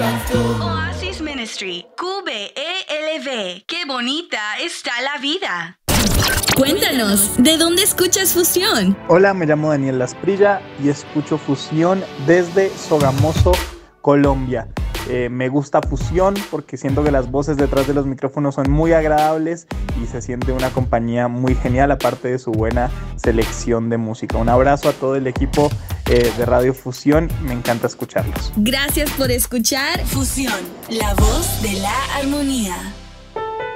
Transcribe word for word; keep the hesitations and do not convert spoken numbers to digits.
Oasis Ministry, Q B E L V. ¡Qué bonita está la vida! Cuéntanos, ¿de dónde escuchas Fusión? Hola, me llamo Daniel Lasprilla y escucho Fusión desde Sogamoso, Colombia. Eh, me gusta Fusión porque siento que las voces detrás de los micrófonos son muy agradables y se siente una compañía muy genial, aparte de su buena selección de música. Un abrazo a todo el equipo eh, de Radio Fusión, me encanta escucharlos. Gracias por escuchar Fusión, la voz de la armonía.